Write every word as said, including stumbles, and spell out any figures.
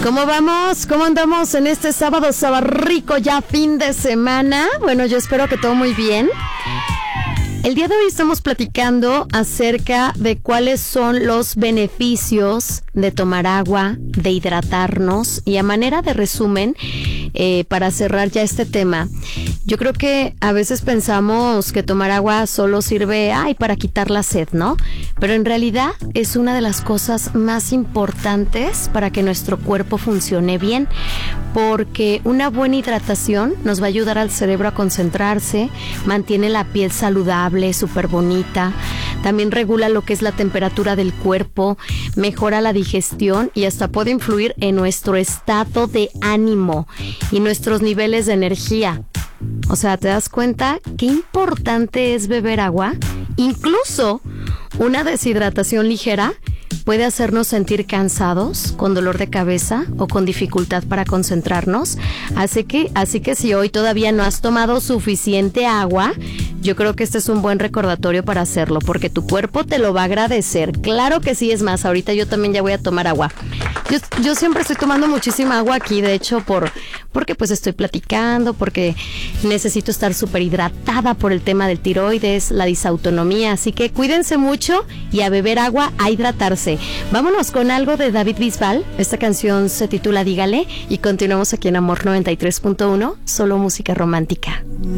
¿Cómo vamos? ¿Cómo andamos en este sábado sabarrico ya fin de semana? Bueno, yo espero que todo muy bien. El día de hoy estamos platicando acerca de cuáles son los beneficios de tomar agua, de hidratarnos, y a manera de resumen, eh, para cerrar ya este tema, yo creo que a veces pensamos que tomar agua solo sirve ay, para quitar la sed, ¿no? Pero en realidad es una de las cosas más importantes para que nuestro cuerpo funcione bien, porque una buena hidratación nos va a ayudar al cerebro a concentrarse, mantiene la piel saludable, súper bonita, también regula lo que es la temperatura del cuerpo, mejora la digestión y hasta puede influir en nuestro estado de ánimo y nuestros niveles de energía. O sea, ¿te das cuenta qué importante es beber agua? Incluso una deshidratación ligera puede hacernos sentir cansados, con dolor de cabeza o con dificultad para concentrarnos. Así que, así que si hoy todavía no has tomado suficiente agua, yo creo que este es un buen recordatorio para hacerlo, porque tu cuerpo te lo va a agradecer. Claro que sí, es más, ahorita yo también ya voy a tomar agua. Yo, yo siempre estoy tomando muchísima agua aquí, de hecho, por porque pues estoy platicando, porque necesito estar súper hidratada por el tema del tiroides, la disautonomía. Así que cuídense mucho y a beber agua, a hidratarse. Vámonos con algo de David Bisbal. Esta canción se titula Dígale y continuamos aquí en Amor noventa y tres punto uno, solo música romántica.